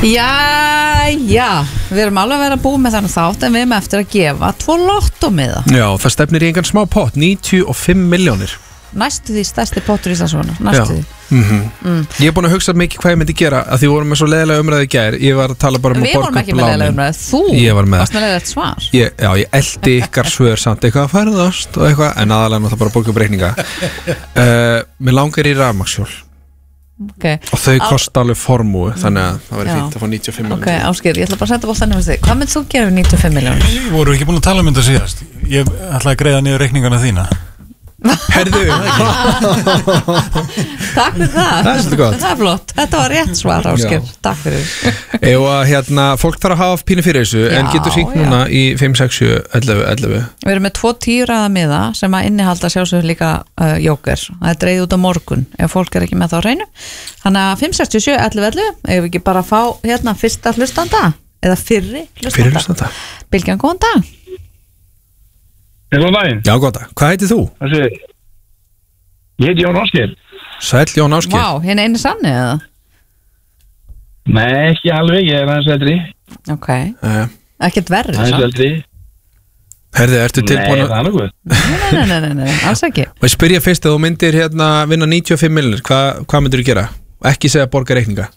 Já, við erum alveg að vera búið með þannig þátt en við erum eftir að gefa 2 lottómiða. Já, það stefnir í engan smá pott, 95 milljónir. Næstu því stærsti pottur í Íslandsvona. Næstu því. Ég er búin að hugsa mikið hvað ég myndi gera að því vorum með svo leiðilega umræði í gær. Ég var að tala bara um að Við vorum borga ekki með leiðilega umræði, þú varst með leiðilegt svar. Ég eldi ykkar svör samt eitthvað að færðast og eitthvað en aðalega það bara að borga upp reikninga. Mér langar í rafmagnshjól. Okay. Og þau kosta alveg formúi þannig að það væri fínt að fá 95 milljónir. Ok, Ásgeir, ég ætla bara að senda boltanum við þig. Hvað mynd þú gera við 95 milljónir? Við vorum ekki búin að tala um þetta síðast. Ég ætla að greiða niður reikningana þína. Herðu Takk fyrir það. Það er flott. Þetta var rétt svar, Ásgeir. Takk fyrir. Fólk þarf að hafa pínu fyrir þessu en getur hringt núna í 5671111. Við erum með 2 10-raða miða sem að innihalda sjálfsögur líka jóker. Það er dreigð út á morgun ef fólk er ekki með það á hreinu. Þannig að 5671111 ef við ekki bara fá fyrsta hlustanda eða fyrri hlustanda. Bylgjan, góðan dag. Góðan daginn. Já, góðan dag. Hvað heitir þú? Ég heiti Jón Ásgeir. Sæll Jón Ásgeir. Vá, hérna einu sanni eða? Nei, ekki alveg, ég er aðeins eldri. Ok, ekkert verri aðeins eldri. Herðu, ertu tilbúin Nei, það er nokkuð. Nei, alls ekki. Og ég spyrja fyrst að þú myndir vinna 95 milljónir, hvað myndir þú gera? Ekki segja borga reikninga.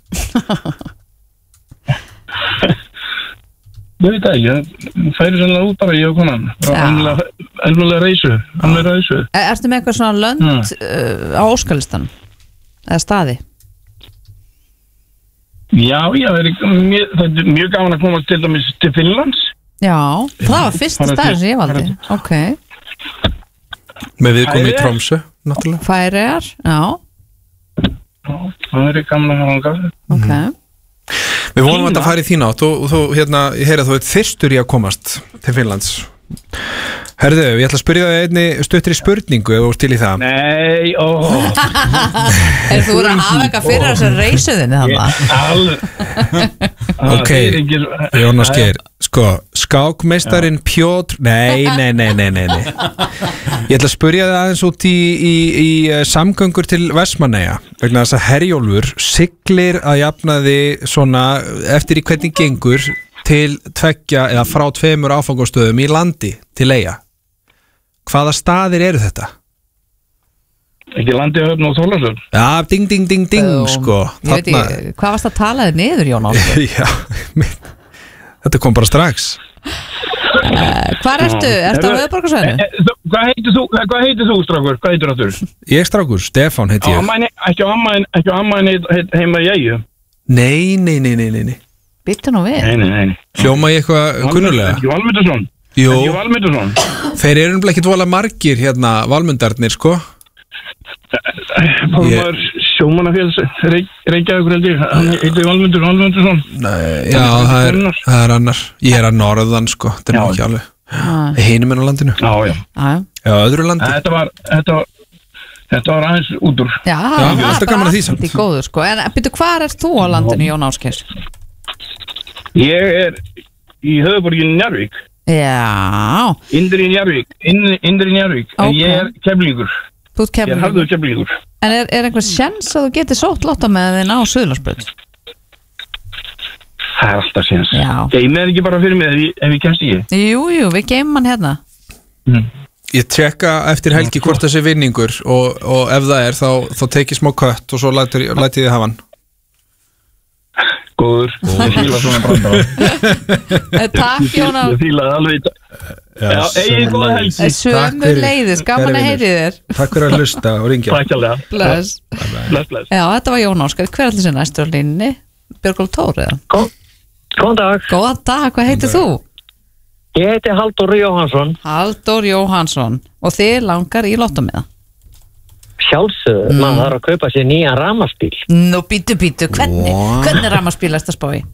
Þú veit það ekki, færi sannlega út bara ég og konan. Alveg reysu. Ertu með eitthvað svona lönd á óskalistan? Eða staði? Já, það er mjög gaman að koma til dæmis til Finnlands. Já, það var fyrsta staður sem ég valdi. Ok. Með viðkomi í Tromsø, náttúrulega. Færeyjar, já. Það er gaman að hafa hann. Ok. Við vonum að þetta fari í þín átt og ég heyri að þú ert þyrstur í að komast til Finnlands. Herðu, ég ætla að spyrja það einni stuttri spurningu ef þú ert til í það. Nei, Þú voru að hafa eitthvað fyrir þessar reysuðinni þannig? Ok, Jón Ásgeir, skákmeistarinn Pjótr. Nei. Ég ætla að spyrja það aðeins út í samgöngur til Vestmannaeyja vegna þess að Herjólfur siglir að jafnaði svona eftir í hvernig gengur til 2 eða frá 2 áfangastöðum í landi til Eyja. Hvaða staðir eru þetta? Ekki Landeyjahöfn og Þorlákshöfn. Já, ding, sko. Ég veit ekki, hvað varst að tala þér niður, Jón Ásgeir? Já, þetta kom bara strax. Hvar ertu? Ertu á höfuðborgarsvæðinu? Hvað heitir þú, strákur? Hvað heitir þú? Ég er strákur, Stefán heiti ég. Ekki á amman heima í Eyju? Nei. Bittu nú við. Nei. Hljóma ég eitthvað kunnulega? Ekki Valmundarsson? Jú. Ekki Valmundarsson? Þeir eru ekki dvola margir Valmundarnir, sko. Pálmar Sjómannafélags Reykjavíkur held ég. Hann heitir Valmundarsson. Nei, já, það er annar. Ég er að norðan, sko. Þetta er ekki alveg. Hinum en á landinu. Já, öðru landi. Þetta var aðeins út úr. Já, alltaf gaman að því samt. Þetta er góður, sko. En byrju, hvar ert þú á landinu, Jón Ásgeir? Ég er í höfuðborginni Njarðvík. Já. Indri Njarðvík. En ég er Keflvíkur. Þú ert Keflvíkur. Ég er harður Keflvíkur. En er einhver sjens að þú getur sótt lottómiðin á Suðurlandsbraut? Það er alltaf sjens. Já. Geymið er ekki bara fyrir mig ef ég kemst ekki. Jú, við geymum hann hérna. Ég tjekka eftir helgi hvort þessi vinningur og ef það er þá tekið smá kött og svo læti þið hafa hann. Góður, ég fíla svona brandara. Takk, Jónar. Ég fíla það alveg. Já, eigin góða helgi. Sömu leiðis, gaman að heyri þér. Takk fyrir að hlusta og ringja. Takk alveg. Bless. Já, þetta var Jón Ásgeir. Hver allir sem næstur á línni? Björgólfur Thor, eða? Góðan dag. Góðan dag, hvað heitir þú? Ég heiti Halldór Jóhannsson. Halldór Jóhannsson. Og þið langar í lottómiða? Sjálfsögðu, maður þarf að kaupa sér nýja rafmagnsbíl. Nú, býtu, hvernig rafmagnsbíl ertu að spá í?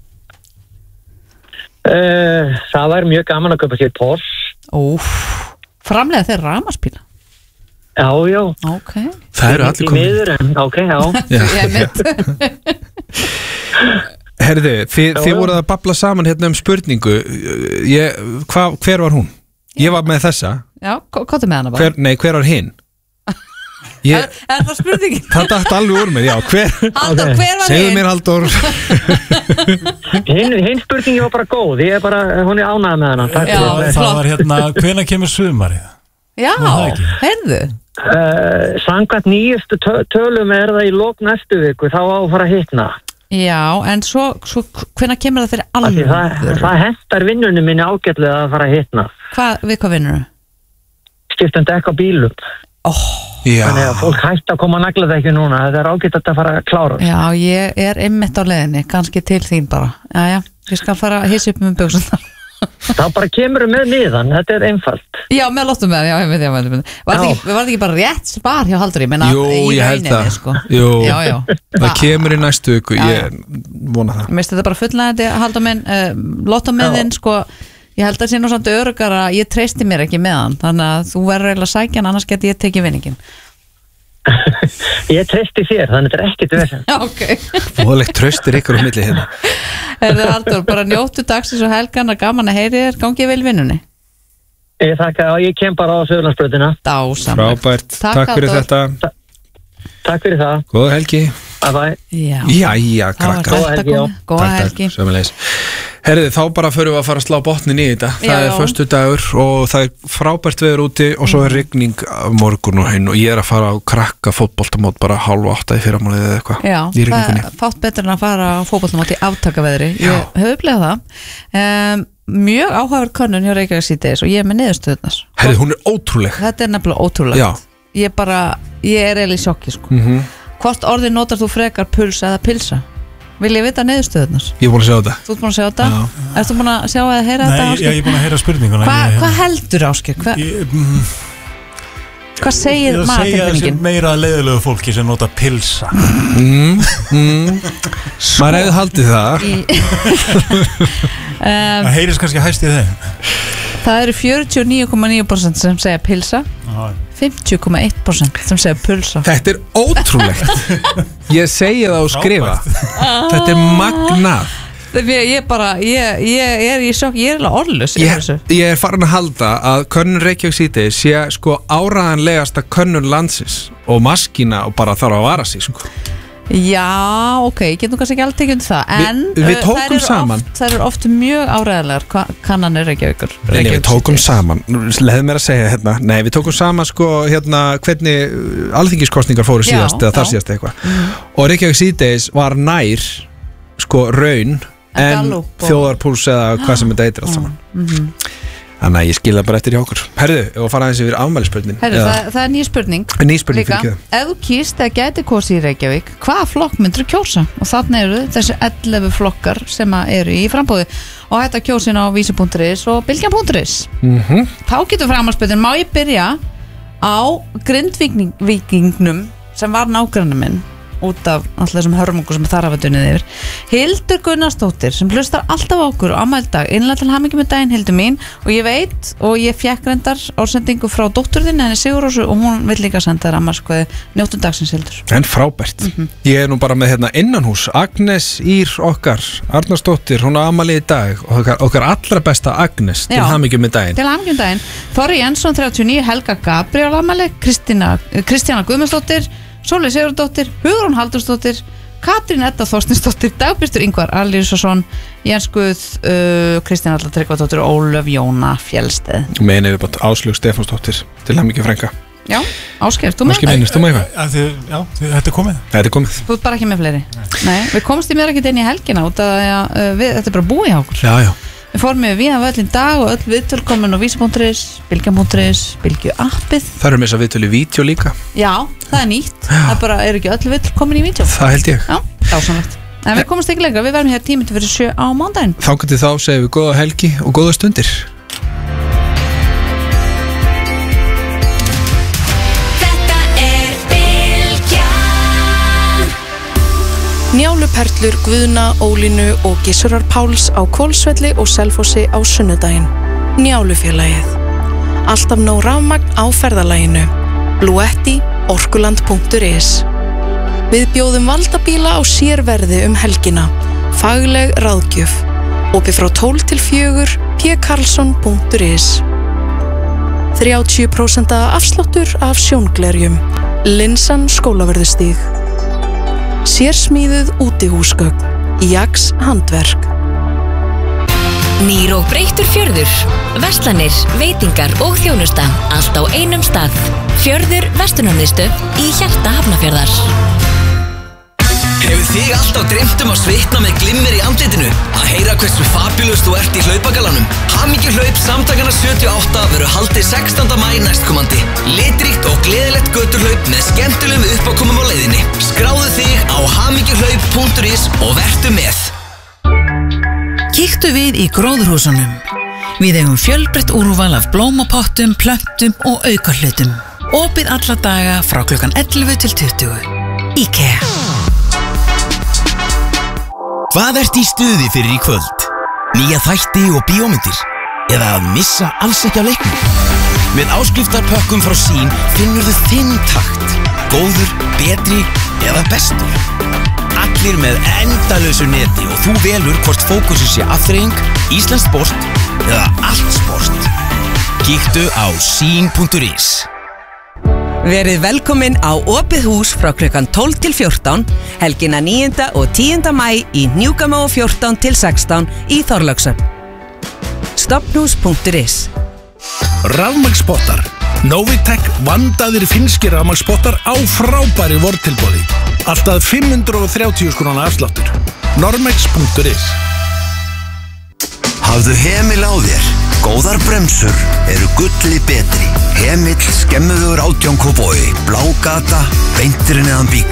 Það væri mjög gaman að kaupa sér Porsche. Framlega þeir rafmagnsbíla? Já. Ok. Það eru allir komið. Ok, já. Ég er mitt. Herðu, þið voruð að babla saman hérna spurningu. Hver var hún? Ég var með þessa. Já, hvað er með hana bara? Hver var hinn? Ég, Er það spurningin? það dætt alveg úr mig, já, Halldór, hver var segðu hinn? mér Halldór. Hinn spurningi var bara góð, hún er ánægð með hana. Takk Já. fyrir. Það var hvenær kemur sumarið? Já, það ekki. heyrðu Samkvæmt nýjustu tölum það í lok næstu viku, þá á að fara að hitna. Já, en svo hvenær kemur það fyrir Af því alvöru? Það hentar vinnunum minni ágætlega að fara að hitna. Við hvað vinnur þú? Skiptum dekk á bílum. Já, Þannig að fólk hætti að koma að negla það ekki núna. Það er ágætt að fara að klára. Já, ég er einmitt á leiðinni, kannski til þín bara. Já, ég skal fara að hissa upp með buksunar. Þá bara kemur með miðan, þetta er einfalt. Já, með lottum með, já, einmitt. Var það ekki bara rétt spar hjá Halldóri? jú, ég held það sko. Jú, Já. það kemur í næstu viku, Já, ég vona það. Mér finnst þetta bara fullnægandi, Halldór minn, lottummiðin, sko, ég held að sé nú samt öruggara að ég treysti mér ekki með hann, þannig að þú verður eiginlega að sækja hann, annars geti ég tekið vinningin. Ég treysti þér, þannig að þetta er ekkit vesen. Já, ok. Fóðlegt traustir ykkur á milli hérna. Herðu Halldór, bara njóttu dagsins og helgana, gaman að heyri þér, gangi vel í vinnunni. Ég þakka og ég kem bara á Suðurlandsbrautina. Dásamlegt. Frábært, takk fyrir Halldór. þetta. Takk fyrir það. Góða helgi. Bye bye. Já, Jæja, það var krakkar. þetta komið. Góða helgi. Sömuleiðis. Herði, þá bara förum við að fara að slá botnin í þetta. Það Já. er föstudagur og það er frábært veður úti og svo er rigning á morgun og hinn og ég er að fara á krakka fótboltamót bara 7:30 í fyrramálið eða eitthvað. Já, Í það rigningunni. er fátt betur en að fara á fótboltamátt í aftakaveðri. Já. Ég hef upplegað það. Mjög áhugaverð könnun hjá Reykjavík síðdegis og ég er með niðurstöðunar. Herði, hún er ótrúleg. Þetta er nefnilega ótrúlegt. Já. Ég er eiginlega í sjokki, sko. Hvort orðið notar þú frekar pulsa eða pilsa? Vil ég vita niðurstöðunar? Ég er búin að sjá þetta. Þú ert búin að sjá þetta? Já. Ertu búin að sjá eða heyra þetta, Nei, Ásgeir? ég er búin að heyra spurninguna. Hvað heldur, Ásgeir? Hvað segir Ég segja maðurtilfinningin? meira leiðilegu fólki sem nota pilsa. Maður hefði haldið það. Það heyrist kannski hæst í þeim. Það eru 49,9% sem segja pilsa, 50,1% sem segja pulsa. Þetta er ótrúlegt. Ég segi það og skrifa. Þetta er magnað. Ég er í sjokk, ég er alveg orðlaus yfir þessu. Ég er farin að halda að könnun Reykjavík síðdegis sé sko áræðanlegasta könnun landsins og maskína og bara þarf að vara sig sko. Já, ok, ég get nú kannski ekki alveg tekið undir það, en Við tókum saman. Það eru oft mjög áræðanlegar kannanir Reykjavíkur. Nei, við tókum saman, leðum mér að segja hérna, nei, við tókum saman sko hérna hvernig alþingiskostningar fóru síðast eða þar síðast eitthvað og Reykjavík síðdegis var nær sko raun en þjóðarpúls eða hvað sem þetta heitir allt saman. Þannig að ég skilða bara eftir hjá okkur. Herðu, ef að fara aðeins yfir afmælisspurning. Herðu, það er nýja spurning. Ný spurning líka. fyrir Ef þú kýst eða gæti kosið í Reykjavík, hvaða flokk myndir kjósa? Og þarna eru þessi 11 flokkar sem eru í frambóði og hægt að kjósin á vísi.is og bylgjan.is. Þá getur framhaldsspurning, má ég byrja á Grindvíkingnum sem var nágranni minn út af alltaf þessum hörmungu sem þar hafa dunnið yfir. Hildur Gunnarsdóttir sem hlustar alltaf á okkur á afmælisdag, innlega til hamingju með daginn Hildur mín, og ég veit og ég fekk reyndar ársendingu frá dótturðinni henni Sigurósu og hún vill líka senda þér afmæliskveði njóttum dagsins Hildur. En frábært. Ég er nú bara með hérna innanhús Agnes Ír okkar, Arnarsdóttir, hún á afmæli í dag og okkar allra besta Agnes til hamingju með daginn. Til hamingju með daginn. Þorri Jensson 39, Helga Gabriel afmæli, Kristjana Guðmundsdóttir, Sólveig Sigurðardóttir, Hugrún Halldórsdóttir, Katrín Edda Þorstinsdóttir, Dagbjartur Ingvar Alíusson, Jens Guð, Kristín Alla Tryggvadóttir og Ólöf Jóna Fjellsteð. Meina við bara Áslaug Stefánsdóttir til hamingju frænka. Já, Ásgeir, þú með Áski minnist, þú með eitthvað? Já, þetta er komið. Þetta er komið. Þú ert bara ekki með fleiri. Nei, við komumst í mér ekkert inn í helgina út að þetta er bara búið hjá okkur. Já. Við fórum við víðan völlin dag og öll viðtölkomin á vísi.is, bylgjan.is, bylgju appið. Það eru með þess að viðtölu í vídeo líka. Já, það er nýtt. Það bara er ekki öll viðtölkomin í vídeo. Það held ég. Já, dásamlegt. En við komumst ekki lengra, við verðum hér 7:10 á mándaginn. Þangað til þá segjum við góða helgi og góða stundir. Njáluperlur Guðna, Ólínu og Gissurar Páls á Hvolsvelli og Selfossi á sunnudaginn. Njálufélagið. Alltaf nóg rafmagn á ferðalaginu. Bluetti, orkuland.is. Við bjóðum valdabíla á sérverði helgina. Fagleg ráðgjöf. Opið frá 12 til 4, pkarlsson.is. 30% afsláttur af sjónglerjum. Linsan Skólavörðustíg. Sérsmíðuð útihúsgögn. Jax handverk. Nýr og breyttur fjörður. Verslanir, veitingar og þjónusta. Allt á einum stað. Fjörður Vestlunarmiðstöð í hjarta Hafnarfjarðar. Hefur þig alltaf dreymt að svitna með glimmer í andlitinu? Að heyra hversu fabulous þú ert í hlaupagalanum? Hamingjuhlaup Samtakanna 78 verður haldið 16. maí næstkomandi. Litríkt og gleðilegt göturhlaup með skemmtilegum uppákomum á leiðinni. Skráðu þig á hamingjuhlaup.is og vertu með. Kíktu við í gróðurhúsunum. Við eigum fjölbreytt úrval af blómapottum, plöntum og aukahlutum. Opið alla daga frá klukkan 11 til 20. IKEA. Hvað ert í stuði fyrir í kvöld? Nýja þætti og bíómyndir? Eða að missa alls ekki af leiknum? Með áskriftarpökkum frá Sín finnur þú þinn takt. Góður, betri eða bestur. Allir með endalausu neti og þú velur hvort fókusið sé afþreying, íslenskt sport eða allt sport. Kíktu á sin.is. Verið velkomin á opið hús frá klukkan 12 til 14, helgina 9. og 10. maí í Hnjúkamóa 14 til 16 í Þorlákshöfn. Stofnhús.is. Rafmagnspottar. Novitec vandaðir finnskir rafmagnspottar á frábæri vortilboði. Alltaf 530 króna afsláttur. Normex.is. Hafðu hemil á þér. Góðar bremsur eru gulli betri. Hemill skemmuður 18 Kópavogi, Blágata, beinturinn eðan Bík.